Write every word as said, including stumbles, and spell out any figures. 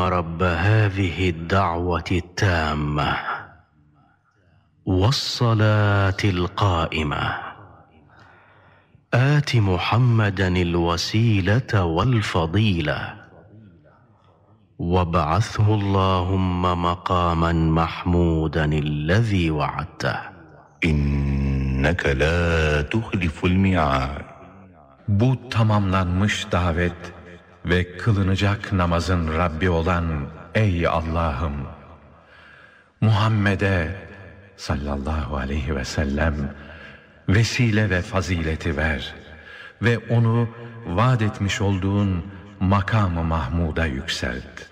رب هذه الدعوة التامة والصلاة القائمة آت محمدا الوسيلة والفضيلة وابعثه اللهم مقاما محمودا الذي وعدته إنك لا تخلف الميعاد. Bu tamamlanmış davet ve kılınacak namazın Rabbi olan ey Allah'ım, Muhammed'e sallallahu aleyhi ve sellem vesile ve fazileti ver ve onu vaat etmiş olduğun makam-ı Mahmud'a yükselt.